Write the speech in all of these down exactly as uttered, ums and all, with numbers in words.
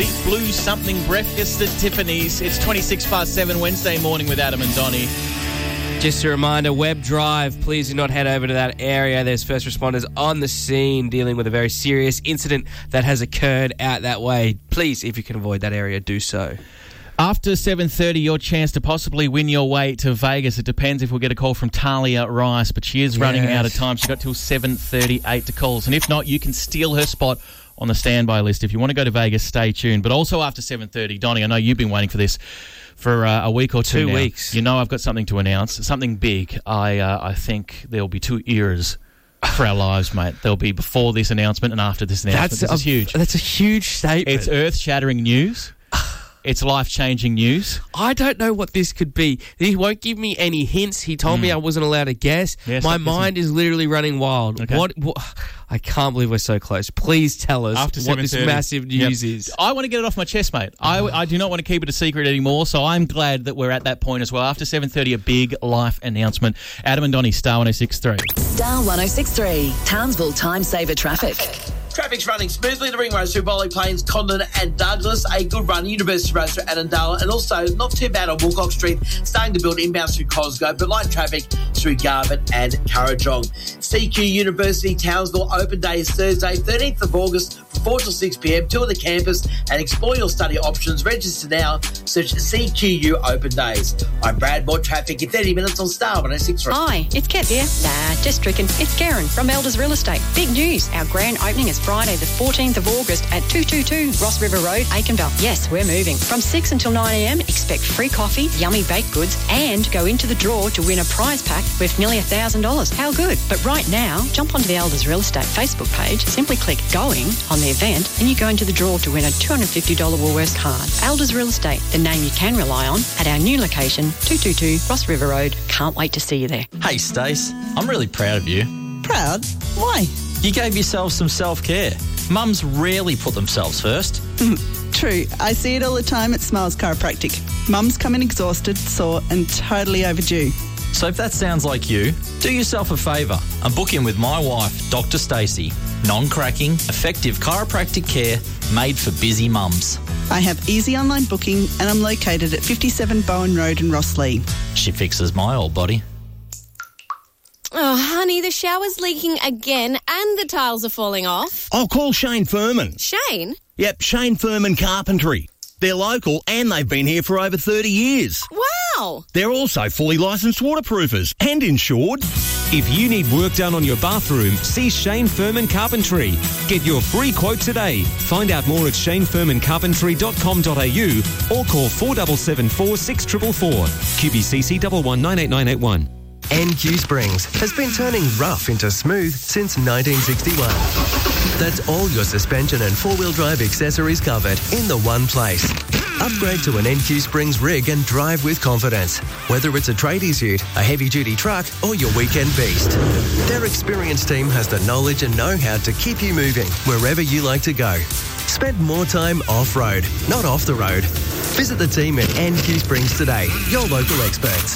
Deep Blue Something Breakfast at Tiffany's. It's twenty-six past seven Wednesday morning with Adam and Donnie. Just a reminder, Webb Drive, please do not head over to that area. There's first responders on the scene dealing with a very serious incident that has occurred out that way. Please, if you can avoid that area, do so. After seven thirty, your chance to possibly win your way to Vegas. It depends if we'll get a call from Talia Rice, but she is running Yes. out of time. She's got till seven thirty-eight to call. And if not, you can steal her spot on the standby list. If you want to go to Vegas, stay tuned. But also after seven thirty, Donnie, I know you've been waiting for this for uh, a week or two Two now. weeks. You know I've got something to announce, something big. I uh, I think there'll be two eras for our lives, mate. There'll be before this announcement and after this announcement. That's this a, is huge. That's a huge statement. It's earth-shattering news. It's life-changing news. I don't know what this could be. He won't give me any hints. He told mm. me I wasn't allowed to guess. Yeah, My stop mind guessing. is literally running wild. Okay. What, what? I can't believe we're so close. Please tell us After what this seven thirty. massive news Yep. is. I want to get it off my chest, mate. I, I do not want to keep it a secret anymore, so I'm glad that we're at that point as well. After seven thirty, a big life announcement. Adam and Donnie, Star one oh six point three. Star one oh six point three, Townsville Time Saver Traffic. Traffic's running smoothly. The ring roads through Bolly Plains, Condon and Douglas. A good run. University Road through Annandale. And also not too bad on Woolcock Street. Starting to build inbounds through Cosgrove. But light traffic through Garbutt and Currajong. C Q University Townsville open day is Thursday, thirteenth of August from four till six p.m. Tour the campus and explore your study options. Register now. Search C Q U Open Days. I'm Brad. More traffic in thirty minutes on Star one oh six point three. Hi, it's Kat here. Nah, just tricking. It's Karen from Elders Real Estate. Big news. Our grand opening is Friday the fourteenth of August at two twenty-two Ross River Road, Aikenville. Yes, we're moving. From six until nine a.m, expect free coffee, yummy baked goods, and go into the draw to win a prize pack worth nearly one thousand dollars. How good? But right now, jump onto the Elders Real Estate Facebook page, simply click Going on the event, and you go into the draw to win a two hundred fifty dollars Woolworths card. Elders Real Estate, the name you can rely on, at our new location, two twenty-two Ross River Road. Can't wait to see you there. Hey, Stace, I'm really proud of you. Proud? Why? You gave yourself some self-care. Mums rarely put themselves first. True. I see it all the time at Smiles Chiropractic. Mums come in exhausted, sore and totally overdue. So if that sounds like you, do yourself a favour and book in with my wife, Doctor Stacey. Non-cracking, effective chiropractic care made for busy mums. I have easy online booking and I'm located at fifty-seven Bowen Road in Rosslea. She fixes my old body. Oh, honey, the shower's leaking again and the tiles are falling off. I'll call Shane Furman. Shane? Yep, Shane Furman Carpentry. They're local and they've been here for over thirty years. Wow. They're also fully licensed waterproofers and insured. If you need work done on your bathroom, see Shane Furman Carpentry. Get your free quote today. Find out more at shane furman carpentry dot com dot a u or call four seven seven four, six four four four. Q B C C one one nine eight nine eight one. N Q Springs has been turning rough into smooth since nineteen sixty-one. That's all your suspension and four-wheel drive accessories covered in the one place. Upgrade to an N Q Springs rig and drive with confidence. Whether it's a tradies ute, a heavy-duty truck or your weekend beast. Their experienced team has the knowledge and know-how to keep you moving wherever you like to go. Spend more time off-road, not off the road. Visit the team at N Q Springs today, your local experts.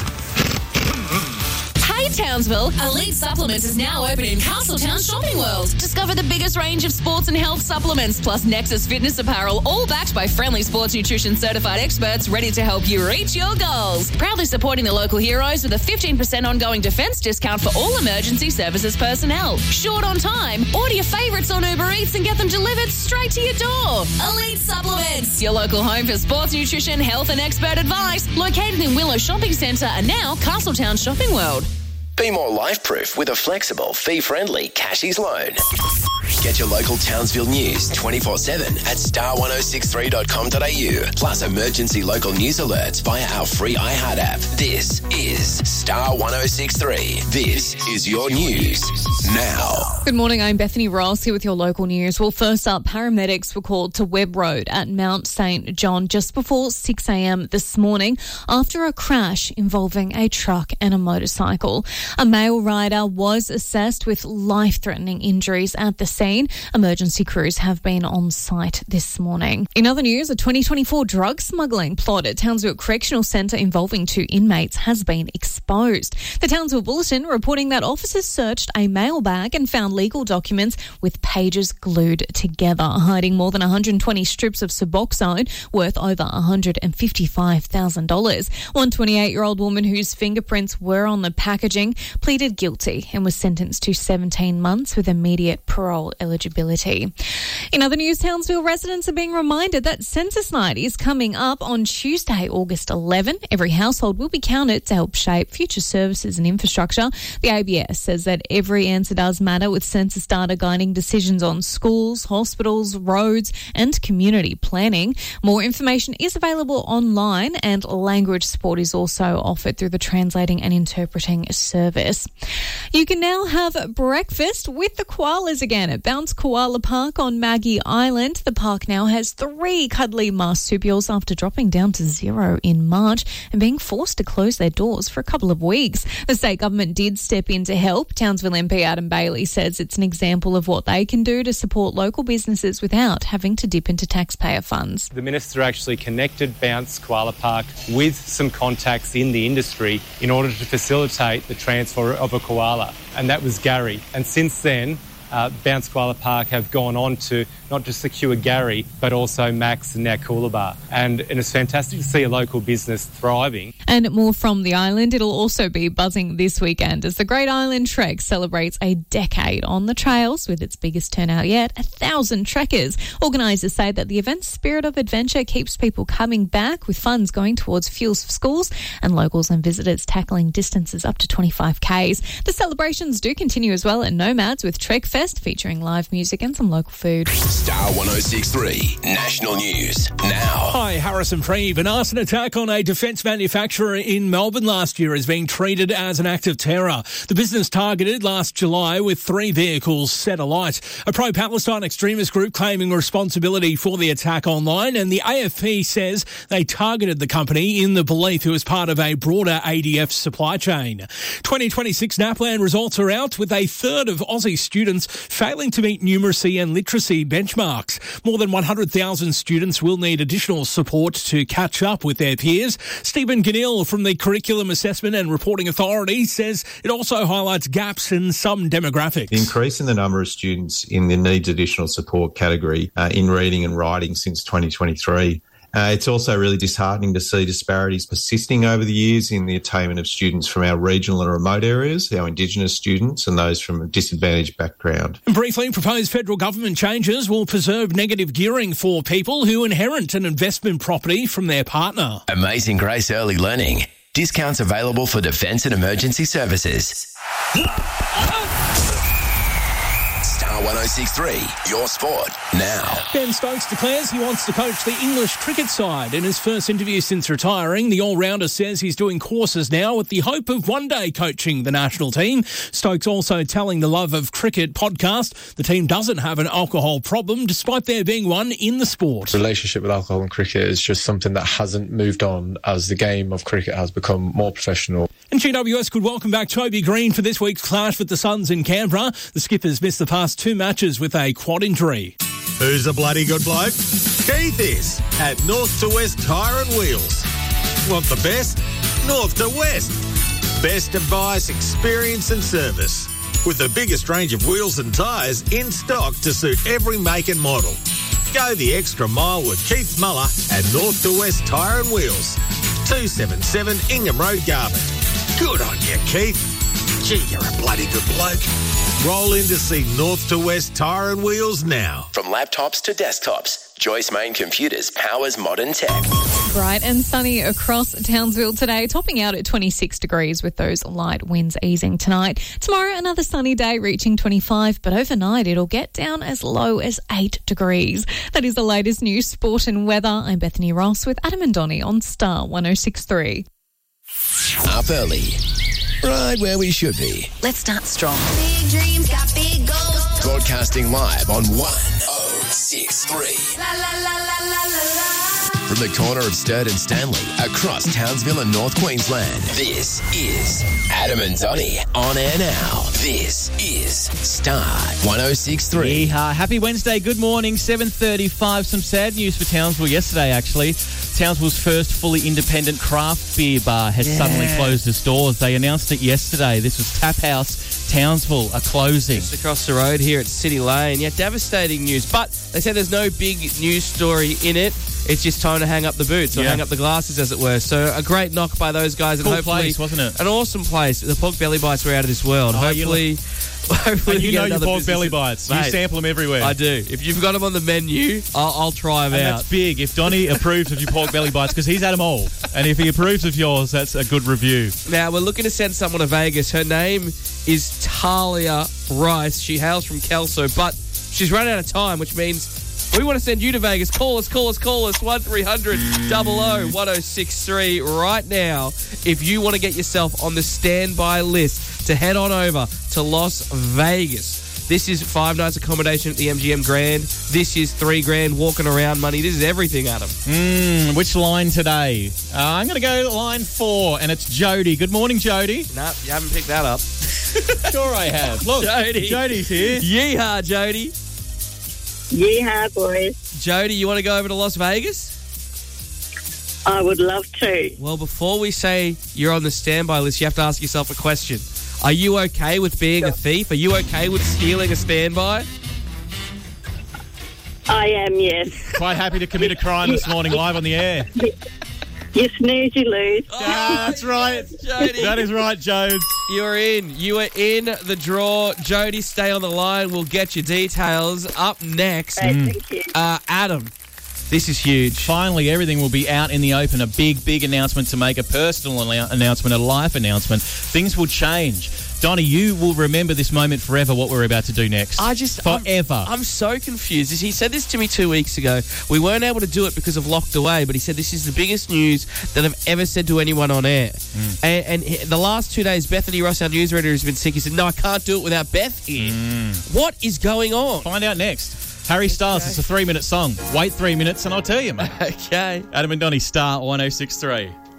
Hey Townsville, Elite Supplements is now open in Castletown Shopping World. Discover the biggest range of sports and health supplements, plus Nexus Fitness apparel, all backed by friendly sports nutrition certified experts ready to help you reach your goals. Proudly supporting the local heroes with a fifteen percent ongoing defence discount for all emergency services personnel. Short on time? Order your favourites on Uber Eats and get them delivered straight to your door. Elite Supplements, your local home for sports nutrition, health and expert advice. Located in Willow Shopping Centre and now Castletown Shopping World. Be more life-proof with a flexible, fee-friendly Cashies loan. Get your local Townsville news twenty-four seven at star one oh six three dot com dot a u, plus emergency local news alerts via our free iHeart app. This is Star one oh six point three. This is your news now. Good morning, I'm Bethany Ross here with your local news. Well, first up, paramedics were called to Webb Road at Mount Saint John just before six a.m. this morning after a crash involving a truck and a motorcycle. A male rider was assessed with life-threatening injuries at the scene. scene. Emergency crews have been on site this morning. In other news, a twenty twenty-four drug smuggling plot at Townsville Correctional Centre involving two inmates has been exposed. The Townsville Bulletin reporting that officers searched a mailbag and found legal documents with pages glued together, hiding more than one hundred twenty strips of Suboxone worth over one hundred fifty-five thousand dollars. One twenty-eight-year-old woman whose fingerprints were on the packaging pleaded guilty and was sentenced to seventeen months with immediate parole eligibility. In other news, Townsville residents are being reminded that Census Night is coming up on Tuesday, August eleventh. Every household will be counted to help shape future services and infrastructure. The A B S says that every answer does matter, with census data guiding decisions on schools, hospitals, roads and community planning. More information is available online, and language support is also offered through the Translating and Interpreting service. You can now have breakfast with the koalas again at Bounce Koala Park on Maggie Island. The park now has three cuddly marsupials after dropping down to zero in March and being forced to close their doors for a couple of weeks. The state government did step in to help. Townsville M P Adam Bailey says it's an example of what they can do to support local businesses without having to dip into taxpayer funds. The Minister actually connected Bounce Koala Park with some contacts in the industry in order to facilitate the transfer of a koala, and that was Gary. And since then, Uh, Bounce Koala Park have gone on to not just secure Gary, but also Max and now Coolabah. And, and it's fantastic to see a local business thriving. And more from the island. It'll also be buzzing this weekend as the Great Island Trek celebrates a decade on the trails with its biggest turnout yet, a thousand trekkers. Organisers say that the event's spirit of adventure keeps people coming back, with funds going towards fuels for schools and locals and visitors tackling distances up to twenty-five kays. The celebrations do continue as well at Nomads with Trek Fest featuring live music and some local food. Star one oh six three National News now. Hi, Harrison Freeve. An arson attack on a defence manufacturer in Melbourne last year is being treated as an act of terror. The business targeted last July with three vehicles set alight. A pro-Palestine extremist group claiming responsibility for the attack online, and the A F P says they targeted the company in the belief it was part of a broader A D F supply chain. twenty twenty-six NAPLAN results are out, with a third of Aussie students failing to meet numeracy and literacy benchmarks. More than one hundred thousand students will need additional support to catch up with their peers. Stephen Ganil from the Curriculum Assessment and Reporting Authority says it also highlights gaps in some demographics. The increase in the number of students in the needs additional support category uh, in reading and writing since twenty twenty-three. Uh, it's also really disheartening to see disparities persisting over the years in the attainment of students from our regional and remote areas, our Indigenous students and those from a disadvantaged background. And briefly, proposed federal government changes will preserve negative gearing for people who inherit an investment property from their partner. Amazing Grace Early Learning. Discounts available for defence and emergency services. Star one oh six three, your sport now. Ben Stokes declares he wants to coach the English cricket side. In his first interview since retiring, the all-rounder says he's doing courses now with the hope of one day coaching the national team. Stokes also telling the Love of Cricket podcast the team doesn't have an alcohol problem, despite there being one in the sport. The relationship with alcohol and cricket is just something that hasn't moved on as the game of cricket has become more professional. And G W S could welcome back Toby Green for this week's clash with the Suns in Canberra. The Skippers missed the past two matches with a quad injury. Who's a bloody good bloke? Keith is at North to West Tyre and Wheels. Want the best? North to West. Best advice, experience and service. With the biggest range of wheels and tyres in stock to suit every make and model. Go the extra mile with Keith Muller at North to West Tyre and Wheels. two seventy-seven Ingham Road, Garvin. Good on you, Keith. Gee, you're a bloody good bloke. Roll in to see North to West Tyre and Wheels now. From laptops to desktops, Joyce Main Computers powers modern tech. Bright and sunny across Townsville today, topping out at twenty-six degrees with those light winds easing tonight. Tomorrow, another sunny day reaching twenty-five, but overnight it'll get down as low as eight degrees. That is the latest news, sport and weather. I'm Bethany Ross with Adam and Donnie on Star one oh six three. Up early. Right where we should be. Let's start strong. Big dreams got big goals. Broadcasting live on one oh six three. La la la la la la la. from the corner of Sturt and Stanley across Townsville and North Queensland. This is Adam and Donnie on air now. This is Star one oh six point three. Yeehaw. Happy Wednesday. Good morning. seven thirty-five. Some sad news for Townsville yesterday, actually. Townsville's first fully independent craft beer bar has Yeah. suddenly closed its doors. They announced it yesterday. This was Tap House Townsville are closing. Just across the road here at City Lane. Yeah, devastating news. But they said there's no big news story in it. It's just time to hang up the boots or Yeah. hang up the glasses, as it were. So a great knock by those guys. Cool and hopefully place, wasn't it? An awesome place. The pork belly bites were out of this world. Oh, you hopefully... hopefully And you we get know your another pork business- belly bites. You Mate, sample them everywhere. I do. If you've got them on the menu, I'll, I'll try them And out. that's big. If Donnie approves of your pork belly bites, because he's had them all. And if he approves of yours, that's a good review. Now, we're looking to send someone to Vegas. Her name is Talia Rice. She hails from Kelso, but she's run out of time, which means we want to send you to Vegas. Call us, call us, call us. one three hundred, double oh, one oh six three right now if you want to get yourself on the standby list to head on over to Las Vegas. This is five nights accommodation at the M G M Grand. This is three grand walking around money. This is everything, Adam. Mm, which line today? Uh, I'm going to go line four, and it's Jody. Good morning, Jody. No, you haven't picked that up. Sure I have. Look, Jody. Jody's here. Yeehaw, Jody. Yeehaw, boys. Jody, you want to go over to Las Vegas? I would love to. Well, before we say you're on the standby list, you have to ask yourself a question. Are you okay with being a thief? Are you okay with stealing a standby? I am, yes. Quite happy to commit a crime this morning live on the air. You snooze, you lose. Ah, that's right. Jody. That is right, Jodes. You're in. You are in the draw. Jody, stay on the line. We'll get your details. Up next, Great, thank you. uh, Adam. This is huge. Finally, everything will be out in the open. A big, big announcement to make, a personal annou- announcement, a life announcement. Things will change. Donnie, you will remember this moment forever, what we're about to do next. I just... Forever. I'm, I'm so confused. He said this to me two weeks ago. We weren't able to do it because of Locked Away, but he said this is the biggest news that I've ever said to anyone on air. Mm. And, and he- the last two days, Bethany Ross, our newsreader, has been sick. He said, no, I can't do it without Beth here. Mm. What is going on? Find out next. Harry Styles, it's a three-minute song. Wait three minutes and I'll tell you, mate. Okay. Adam and Donnie, Star one oh six point three.